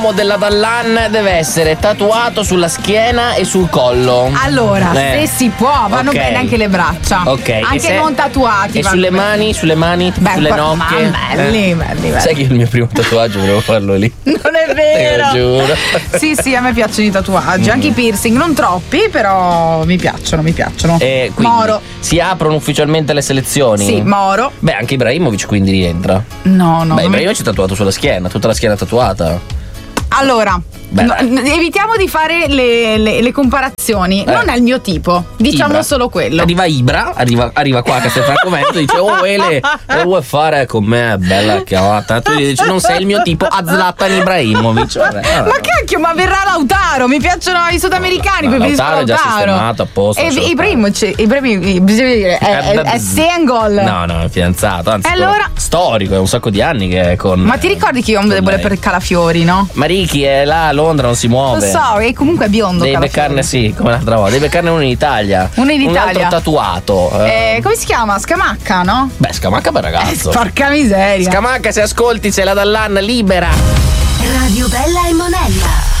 della Dallan deve essere tatuato sulla schiena e sul collo. Allora, se si può, vanno bene anche le braccia. Ok. Anche non tatuati. E sulle mani, sulle nocche. Belli. Sai che il mio primo tatuaggio volevo farlo lì. Non è vero. Te lo giuro. Sì, a me piacciono i tatuaggi, anche i piercing, non troppi, però mi piacciono. Quindi Moro. Si aprono ufficialmente le selezioni? Sì, Moro. Beh, anche Ibrahimovic quindi rientra. No. Beh, Ibrahimovic è tatuato sulla schiena, tutta la schiena tatuata. Allora, evitiamo di fare le comparazioni. Non è il mio tipo, diciamo Ibra. solo quello. Arriva Ibra, arriva qua a Castelfranco e dice: oh Ele, lo vuoi fare con me? Bella chiamata. Tu gli dici: non sei il mio tipo, a Zlatan Ibrahimovic. Ma cacchio, ma verrà Lautaro. Mi piacciono i sudamericani. Lautaro è già sistemato apposta. Ibrahimovic, bisogna dire, è single. No, è fidanzato. Anzi, allora? Storico, è un sacco di anni che è con. Ma ti ricordi che io ho un debole per Calafiori, no? Marichi è là a Londra, non si muove. Lo so, e comunque è biondo. Devi beccarne, sì, come l'altra volta. Devi beccarne uno in Italia. Un altro tatuato. Come si chiama? Scamacca, no? Beh, Scamacca è bel ragazzo. Porca miseria. Scamacca, se ascolti, sei la Dallan libera. Radio Bella e Monella.